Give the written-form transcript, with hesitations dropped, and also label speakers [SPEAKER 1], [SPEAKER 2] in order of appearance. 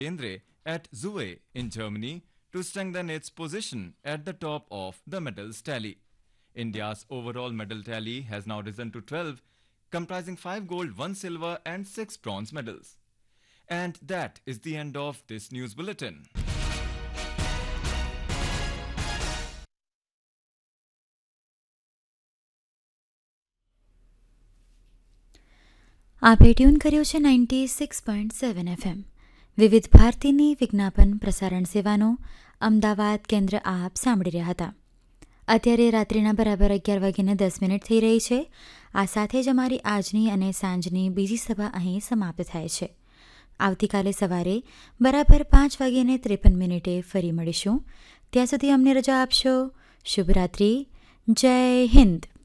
[SPEAKER 1] Endre at Zue in Germany to strengthen its position at the top of the medals tally. India's overall medal tally has now risen to 12, comprising 5 gold, 1 silver, and 6 bronze medals. And that is the end of this news bulletin.
[SPEAKER 2] આપે tune કર્યો છે 96.7 FM. વિવિધ ભારતીની વિજ્ઞાપન પ્રસારણ સેવાનો અમદાવાદ કેન્દ્ર આપ સાંભળી રહ્યા હતા. અત્યારે રાત્રિના બરાબર 11:10 થઈ રહી છે. આ સાથે જ અમારી આજની અને સાંજની બીજી સભા અહીં સમાપ્ત થાય છે. આવતીકાલે સવારે બરાબર 5:53 ફરી મળીશું. ત્યાં સુધી અમને રજા આપશો. શુભરાત્રિ. જય હિન્દ.